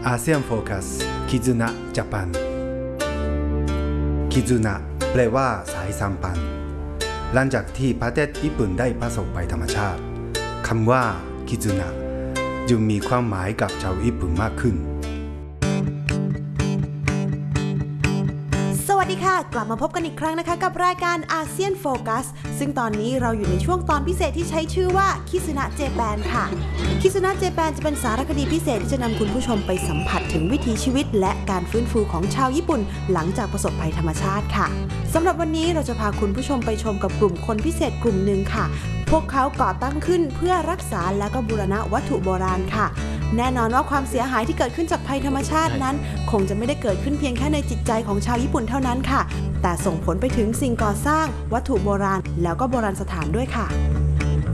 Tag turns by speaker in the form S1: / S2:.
S1: อาเซียนโฟกัสคิซุนะญี่ปุ่นคิซุนะแปลว่าสายสัมพันธ์หลังจากที่ประเทศญี่ปุ่นได้ประสบภัยธรรมชาติคำว่าคิซุนะจึงมีความหมายกับชาวญี่ปุ่นมากขึ้น
S2: สวัสดีค่ะกลับมาพบกันอีกครั้งนะคะกับรายการอาเซียนโฟกัสซึ่งตอนนี้เราอยู่ในช่วงตอนพิเศษที่ใช้ชื่อว่าคิซุนะเจแปนค่ะคิซุนะเจแปนจะเป็นสารคดีพิเศษที่จะนำคุณผู้ชมไปสัมผัสถึงวิถีชีวิตและการฟื้นฟูของชาวญี่ปุ่นหลังจากประสบภัยธรรมชาติค่ะสำหรับวันนี้เราจะพาคุณผู้ชมไปชมกับกลุ่มคนพิเศษกลุ่มหนึ่งค่ะพวกเขาก่อตั้งขึ้นเพื่อรักษาและก็บูรณะวัตถุโบราณค่ะแน่นอนว่าความเสียหายที่เกิดขึ้นจากภัยธรรมชาตินั้นคงจะไม่ได้เกิดขึ้นเพียงแค่ในจิตใจของชาวญี่ปุ่นเท่านั้นค่ะแต่ส่งผลไปถึงสิ่งก่อสร้างวัตถุโบราณแล้วก็โบราณสถานด้วยค่ะ